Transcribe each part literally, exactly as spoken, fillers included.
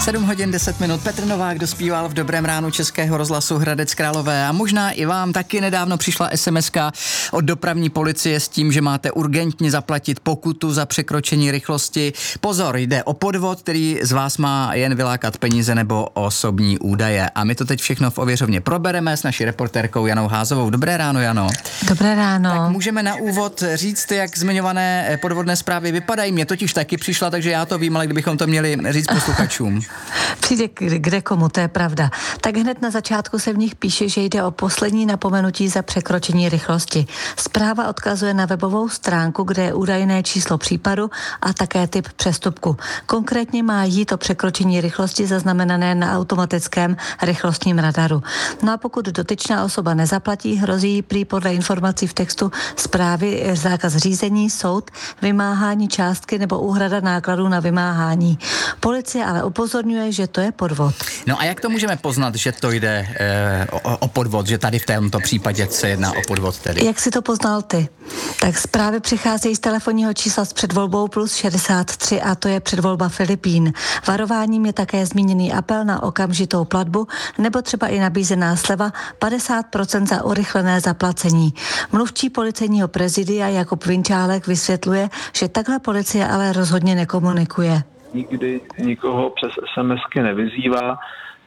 sedm hodin deset minut. Petr Novák dospíval v Dobrém ránu Českého rozhlasu Hradec Králové a možná i vám taky nedávno přišla esemeska od dopravní policie s tím, že máte urgentně zaplatit pokutu za překročení rychlosti. Pozor, jde o podvod, který z vás má jen vylákat peníze nebo osobní údaje. A my to teď všechno v ověřovně probereme s naší reportérkou Janou Házovou. Dobré ráno, Jano. Dobré ráno. Tak můžeme na úvod říct, jak zmiňované podvodné zprávy vypadají. Mně totiž taky přišla, takže já to vím, ale kdybychom to měli říct posluchačům. Přijde kde komu, to je pravda. Tak hned na začátku se v nich píše, že jde o poslední napomenutí za překročení rychlosti. Zpráva odkazuje na webovou stránku, kde je údajné číslo případu a také typ přestupku. Konkrétně má jít o překročení rychlosti zaznamenané na automatickém rychlostním radaru. No a pokud dotyčná osoba nezaplatí, hrozí jí prý podle informací v textu zprávy zákaz řízení, soud, vymáhání částky nebo úhrada nákladů na vymáhání. Policie ale upozorňuje, že to je podvod. No a jak to můžeme poznat, že to jde e, o, o podvod, že tady v tomto případě se jedná o podvod tedy? Jak jsi to poznal ty? Tak zprávy přicházejí z telefonního čísla s předvolbou plus šedesát tři a to je předvolba Filipín. Varováním je také zmíněný apel na okamžitou platbu nebo třeba i nabízená sleva padesát procent za urychlené zaplacení. Mluvčí policejního prezidia Jakub Vinčálek vysvětluje, že takhle policie ale rozhodně nekomunikuje. Nikdy nikoho přes SMSky nevyzývá,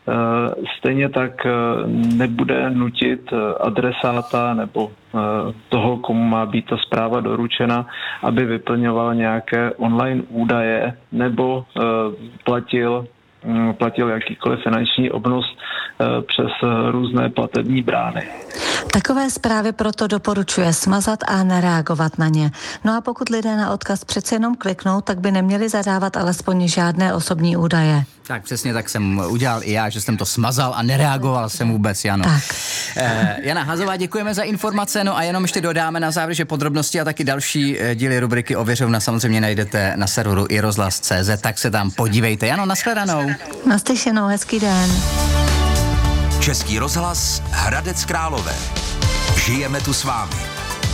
stejně tak nebude nutit adresáta nebo toho, komu má být ta zpráva doručena, aby vyplňoval nějaké online údaje nebo platil platil jakýkoliv finanční obnos přes různé platební brány. Takové zprávy proto doporučuje smazat a nereagovat na ně. No a pokud lidé na odkaz přece jenom kliknou, tak by neměli zadávat alespoň žádné osobní údaje. Tak přesně tak jsem udělal i já, že jsem to smazal a nereagoval jsem vůbec, Jano. Tak. Eh, Jana Házová, děkujeme za informace, no a jenom ještě dodáme na závěr, že podrobnosti a taky další díly rubriky Ověřovna samozřejmě najdete na serveru i rozhlas tečka cé zet, tak se tam podívejte. Jano, nashledanou. Naslyšenou, hezký den. Český rozhlas Hradec Králové. Žijeme tu s vámi.